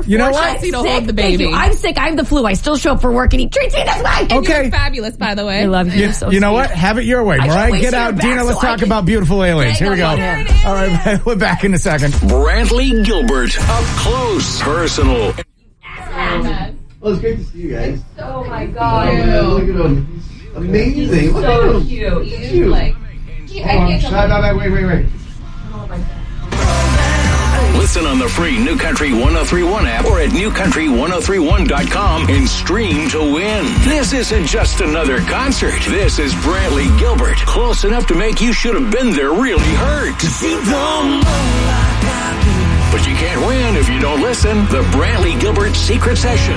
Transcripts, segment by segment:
You know what? Chelsea to hold the baby. I'm sick. I have the flu. I still show up for work and he treats me this way. And you look fabulous, by the way. I love you. You know what? Have it your way. Mariah, get out. Dina, let's talk about beautiful aliens. Here we go. All right, we're back in a second. Brantley Gilbert, up close, personal. Well, it's great to see you guys. Oh my God. Look at him. He's amazing. Look at him. Cute. He's cute. Wait. Listen on the free New Country 1031 app or at newcountry1031.com and stream to win. This isn't just another concert. This is Brantley Gilbert. Close enough to make you should have been there really hurt. But you can't win if you don't listen. The Brantley Gilbert Secret Session.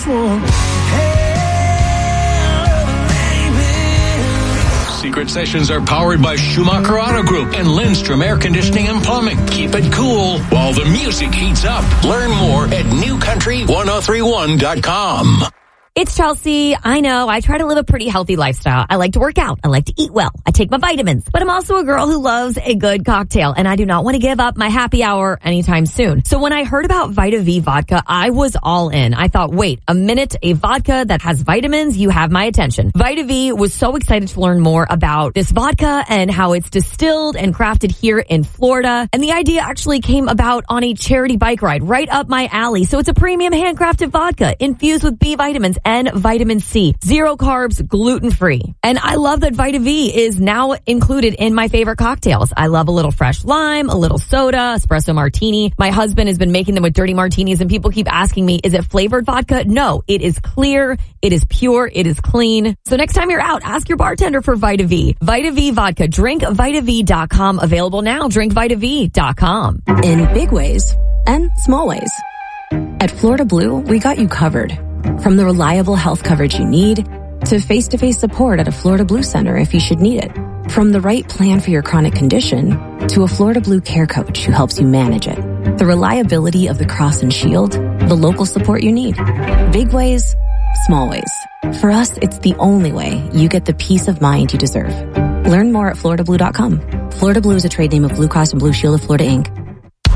Secret Sessions are powered by Schumacher Auto Group and Lindstrom Air Conditioning and Plumbing. Keep it cool while the music heats up. Learn more at newcountry1031.com. It's Chelsea. I know. I try to live a pretty healthy lifestyle. I like to work out. I like to eat well. I take my vitamins. But I'm also a girl who loves a good cocktail, and I do not want to give up my happy hour anytime soon. So when I heard about Vita V vodka, I was all in. I thought, wait a minute, a vodka that has vitamins? You have my attention. Vita V was so excited to learn more about this vodka and how it's distilled and crafted here in Florida. And the idea actually came about on a charity bike ride right up my alley. So it's a premium handcrafted vodka infused with B vitamins and vitamin C. 0 carbs, gluten-free. And I love that Vita V is now included in my favorite cocktails. I love a little fresh lime, a little soda, espresso martini. My husband has been making them with dirty martinis, and people keep asking me, is it flavored vodka? No, it is clear, it is pure, it is clean. So next time you're out, ask your bartender for Vita V. Vita V vodka. DrinkVitaV.com. Available now. DrinkVitaV.com. In big ways and small ways. At Florida Blue, we got you covered. From the reliable health coverage you need to face-to-face support at a Florida Blue Center if you should need it. From the right plan for your chronic condition to a Florida Blue care coach who helps you manage it. The reliability of the Cross and Shield, the local support you need. Big ways, small ways. For us, it's the only way you get the peace of mind you deserve. Learn more at FloridaBlue.com. Florida Blue is a trade name of Blue Cross and Blue Shield of Florida, Inc.